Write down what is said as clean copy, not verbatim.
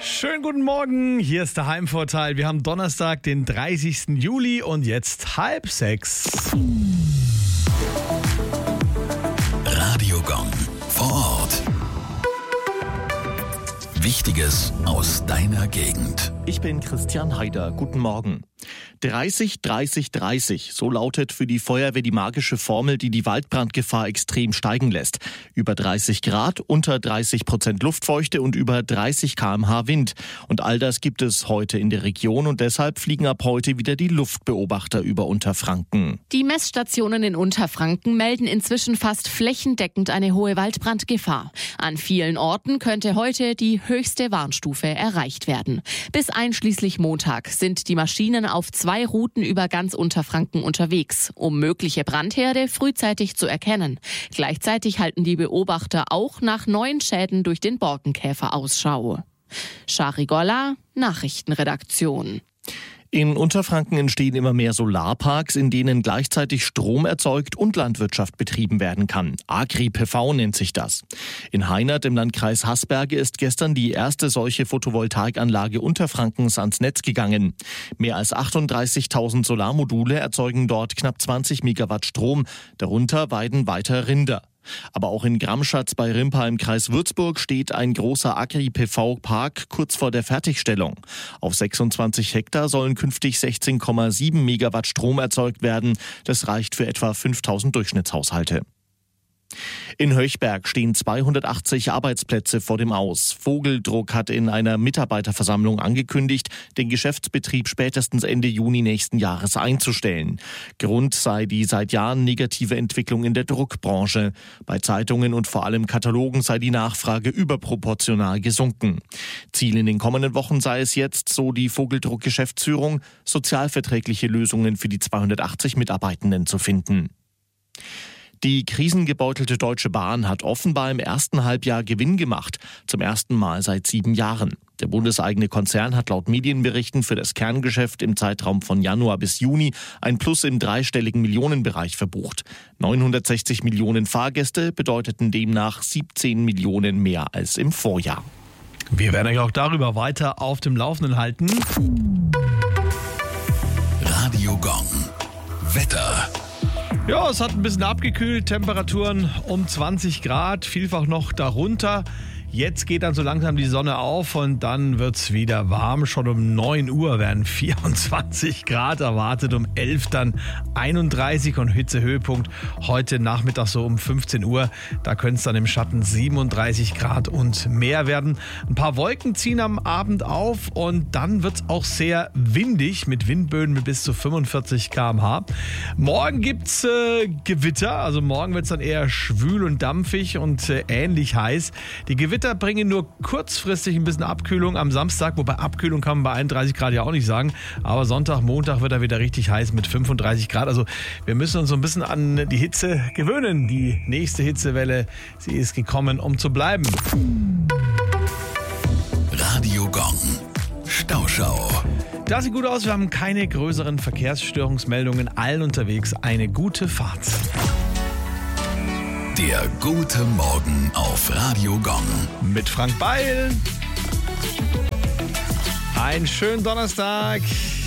Schönen guten Morgen, hier ist der Heimvorteil. Wir haben Donnerstag, den 30. Juli und jetzt 5:30. Radiogong vor Ort. Wichtiges aus deiner Gegend. Ich bin Christian Haider. Guten Morgen. 30, 30, 30. So lautet für die Feuerwehr die magische Formel, die die Waldbrandgefahr extrem steigen lässt. Über 30 Grad, unter 30% Luftfeuchte und über 30 km/h Wind. Und all das gibt es heute in der Region und deshalb fliegen ab heute wieder die Luftbeobachter über Unterfranken. Die Messstationen in Unterfranken melden inzwischen fast flächendeckend eine hohe Waldbrandgefahr. An vielen Orten könnte heute die höchste Warnstufe erreicht werden. Bis einschließlich Montag sind die Maschinen auf 2 Routen über ganz Unterfranken unterwegs, um mögliche Brandherde frühzeitig zu erkennen. Gleichzeitig halten die Beobachter auch nach neuen Schäden durch den Borkenkäfer Ausschau. Shari Golla, Nachrichtenredaktion. In Unterfranken entstehen immer mehr Solarparks, in denen gleichzeitig Strom erzeugt und Landwirtschaft betrieben werden kann. Agri-PV nennt sich das. In Heinert im Landkreis Haßberge ist gestern die erste solche Photovoltaikanlage Unterfrankens ans Netz gegangen. Mehr als 38.000 Solarmodule erzeugen dort knapp 20 Megawatt Strom, darunter weiden weiter Rinder. Aber auch in Gramschatz bei Rimpa im Kreis Würzburg steht ein großer Agri-PV-Park kurz vor der Fertigstellung. Auf 26 Hektar sollen künftig 16,7 Megawatt Strom erzeugt werden. Das reicht für etwa 5.000 Durchschnittshaushalte. In Höchberg stehen 280 Arbeitsplätze vor dem Aus. Vogeldruck hat in einer Mitarbeiterversammlung angekündigt, den Geschäftsbetrieb spätestens Ende Juni nächsten Jahres einzustellen. Grund sei die seit Jahren negative Entwicklung in der Druckbranche. Bei Zeitungen und vor allem Katalogen sei die Nachfrage überproportional gesunken. Ziel in den kommenden Wochen sei es jetzt, so die Vogeldruck-Geschäftsführung, sozialverträgliche Lösungen für die 280 Mitarbeitenden zu finden. Die krisengebeutelte Deutsche Bahn hat offenbar im ersten Halbjahr Gewinn gemacht, zum ersten Mal seit 7 Jahren. Der bundeseigene Konzern hat laut Medienberichten für das Kerngeschäft im Zeitraum von Januar bis Juni ein Plus im dreistelligen Millionenbereich verbucht. 960 Millionen Fahrgäste bedeuteten demnach 17 Millionen mehr als im Vorjahr. Wir werden euch auch darüber weiter auf dem Laufenden halten. Radiogong. Wetter. Ja, es hat ein bisschen abgekühlt, Temperaturen um 20 Grad, vielfach noch darunter. Jetzt geht dann so langsam die Sonne auf und dann wird's wieder warm. Schon um 9 Uhr werden 24 Grad erwartet, um 11 dann 31 und Hitzehöhepunkt heute Nachmittag so um 15 Uhr. Da könnte es dann im Schatten 37 Grad und mehr werden. Ein paar Wolken ziehen am Abend auf und dann wird's auch sehr windig mit Windböen mit bis zu 45 km/h. Morgen gibt's Gewitter, also morgen wird's dann eher schwül und dampfig und ähnlich heiß. Die Gewitter bringen nur kurzfristig ein bisschen Abkühlung am Samstag, wobei Abkühlung kann man bei 31 Grad ja auch nicht sagen, aber Sonntag, Montag wird er wieder richtig heiß mit 35 Grad, also wir müssen uns so ein bisschen an die Hitze gewöhnen. Die nächste Hitzewelle, sie ist gekommen, um zu bleiben. Radiogong. Stauschau. Das sieht gut aus, wir haben keine größeren Verkehrsstörungsmeldungen, allen unterwegs eine gute Fahrt. Der gute Morgen auf Radiogong. Mit Frank Beil. Einen schönen Donnerstag.